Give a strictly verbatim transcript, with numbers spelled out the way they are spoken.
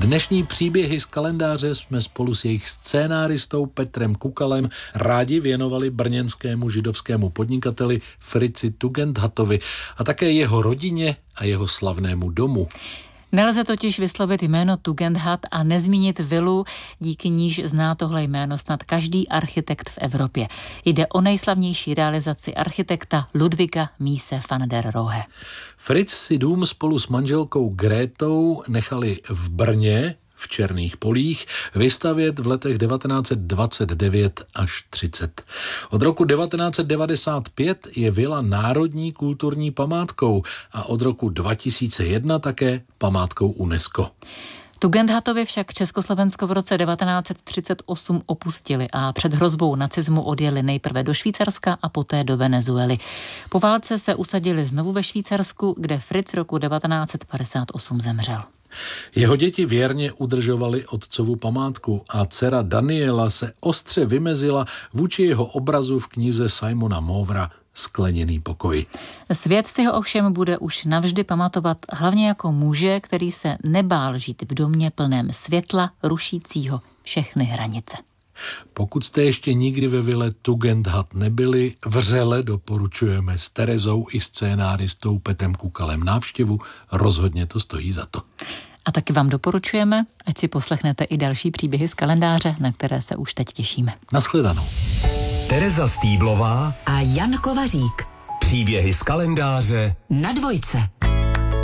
Dnešní příběhy z kalendáře jsme spolu s jejich scénáristou Petrem Kukalem rádi věnovali brněnskému židovskému podnikateli Fritzi Tugendhatovi a také jeho rodině a jeho slavnému domu. Nelze totiž vyslovit jméno Tugendhat a nezmínit vilu, díky níž zná tohle jméno snad každý architekt v Evropě. Jde o nejslavnější realizaci architekta Ludwiga Mies van der Rohe. Fritz si dům spolu s manželkou Grétou nechali v Brně, v Černých Polích, vystavět v letech devatenáct set dvacet devět až třicet. Od roku devatenáct set devadesát pět je vila národní kulturní památkou a od roku dva tisíce jedna také památkou UNESCO. Tugendhatovi však Československo v roce devatenáct set třicet osm opustili a před hrozbou nacismu odjeli nejprve do Švýcarska a poté do Venezuely. Po válce se usadili znovu ve Švýcarsku, kde Fritz roku devatenáct set padesát osm zemřel. Jeho děti věrně udržovali otcovu památku a dcera Daniela se ostře vymezila vůči jeho obrazu v knize Simona Mauvera Skleněný pokoj. Svět si ho ovšem bude už navždy pamatovat hlavně jako muže, který se nebál žít v domě plném světla, rušícího všechny hranice. Pokud jste ještě nikdy ve vile Tugendhat nebyli, vřele doporučujeme s Terezou i scénáristou Petrem Kukalem návštěvu, rozhodně to stojí za to. A taky vám doporučujeme, ať si poslechnete i další příběhy z kalendáře, na které se už teď těšíme. Nashledanou. Tereza Stýblová a Jan Kovařík. Příběhy z kalendáře na Dvojce.